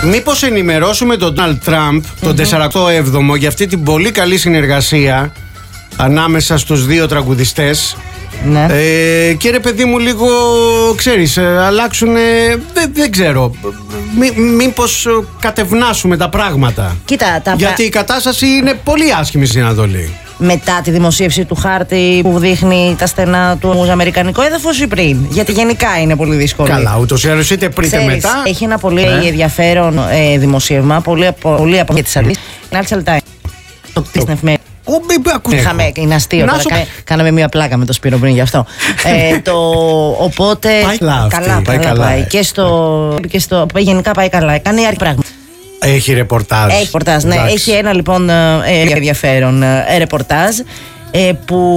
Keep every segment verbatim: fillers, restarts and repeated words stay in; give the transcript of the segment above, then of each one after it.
Μήπως ενημερώσουμε τον Ντόναλντ Τραμπ, τον σαράντα έβδομο, για αυτή την πολύ καλή συνεργασία ανάμεσα στους δύο τραγουδιστές. Ναι. Ε, και ρε παιδί μου, λίγο ξέρεις, ε, αλλάξουν, δεν, δεν ξέρω, Μή, μήπως κατευνάσουμε τα πράγματα. Κοίτα, τα γιατί πρα... η κατάσταση είναι πολύ άσχημη στην Ανατολή. Μετά τη δημοσίευση του χάρτη που δείχνει τα στενά του αμερικανικό έδαφος ή πριν? Γιατί γενικά είναι πολύ δύσκολο. Καλά, ούτως ή άλλως είτε πριν είτε μετά. Έχει ένα πολύ ε? ενδιαφέρον ε, δημοσίευμα, πολύ, πολύ από τις αλήθειες. Financial Times. Το στην εφημερίδα. Είχαμε, είναι αστείο. Τώρα, κα, κάναμε μία πλάκα με το Σπύρο πριν γι' αυτό. ε, το, οπότε. Πάει καλά, καλά, πάει καλά, καλά. πάει. Και στο, και στο, γενικά πάει καλά. Κάνει άρκη πράγμα. Έχει ρεπορτάζ. Έχει ρεπορτάζ, ναι. Έχει ένα λοιπόν ε, ενδιαφέρον ε, ρεπορτάζ ε, που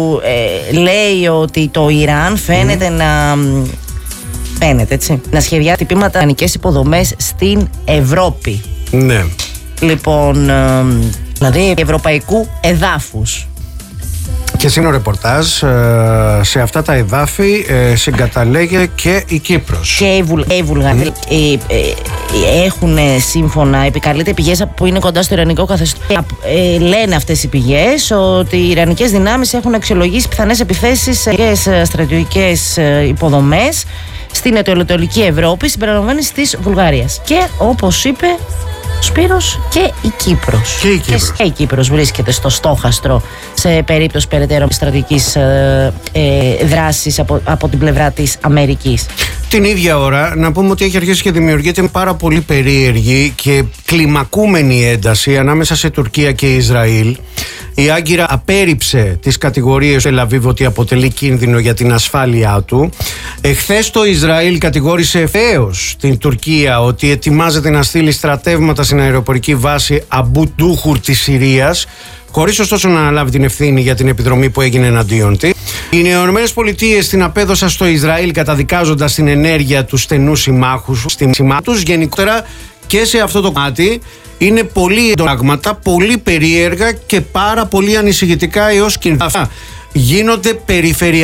ε, λέει ότι το Ιράν φαίνεται mm. να. Φαίνεται έτσι. Να σχεδιάζει τυπήματα ανικές υποδομές στην Ευρώπη. Ναι. Λοιπόν. Ε, δηλαδή ευρωπαϊκού εδάφους. Και σύν ο ρεπορτάζ, σε αυτά τα εδάφη συγκαταλέγεται και η Κύπρος. Και οι, Βουλ, οι Βουλγαροί mm. ε, ε, έχουν σύμφωνα, επικαλείται πηγές που είναι κοντά στο ιρανικό καθεστώς. Ε, λένε αυτές οι πηγές ότι οι ιρανικές δυνάμεις έχουν αξιολογήσει πιθανές επιθέσεις σε στρατιωτικές υποδομές στην Ανατολική Ευρώπη, συμπεριλαμβανομένης της Βουλγαρίας. Και όπως είπε Σπύρος, και η Κύπρος. Και η Κύπρος. Και η Κύπρος βρίσκεται στο στόχαστρο σε περίπτωση περαιτέρω στρατηγικής ε, ε, δράσης από, από την πλευρά της Αμερικής. Την ίδια ώρα να πούμε ότι έχει αρχίσει και δημιουργείται πάρα πολύ περίεργη και κλιμακούμενη ένταση ανάμεσα σε Τουρκία και Ισραήλ. Η Άγκυρα απέρριψε τις κατηγορίες του Τελ-Αβίβ ότι αποτελεί κίνδυνο για την ασφάλειά του. Εχθές το Ισραήλ κατηγόρησε ευθέως την Τουρκία ότι ετοιμάζεται να στείλει στρατεύματα στην αεροπορική βάση Αμπού Ντούχουρ της Συρίας, χωρίς ωστόσο να αναλάβει την ευθύνη για την επιδρομή που έγινε εναντίον της. Οι Ηνωμένες Πολιτείες την απέδωσαν στο Ισραήλ, καταδικάζοντας την ενέργεια του στενού συμμάχου στην σημαία τους. Γενικότερα και σε αυτό το κομμάτι είναι πολύ πράγματα, πολύ περίεργα και πάρα πολύ ανησυχητικά έως και γίνονται περιφερειακά.